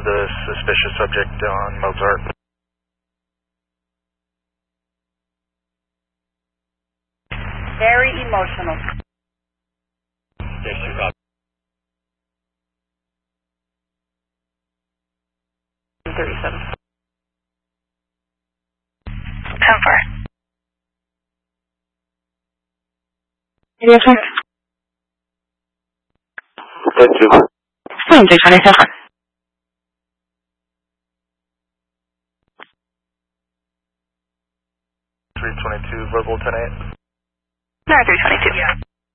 to the suspicious subject on Mozart. Very emotional. Yes, you copy. 37. 10-4. Yes, sir. Same, 327. 322, verbal 10-8. No, 322. Yeah.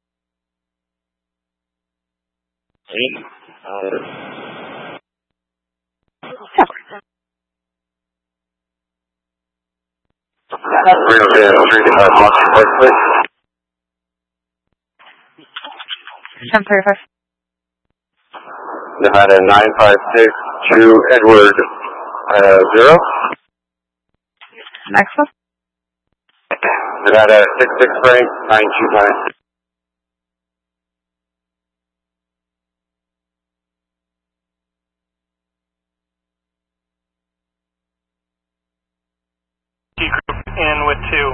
$10.35. Nevada 956 to Edward 0. Next one. Nevada 66 Frank 929. Group in with 2.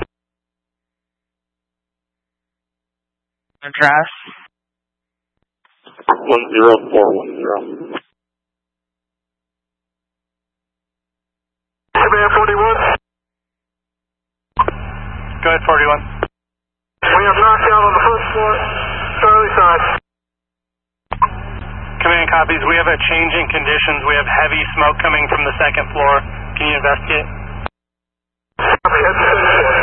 Address. 10410. Command 41. Go ahead, 41. We have knockdown on the first floor. Charlie side. Command copies. We have a change in conditions. We have heavy smoke coming from the second floor. Can you investigate? Copy, head to 6.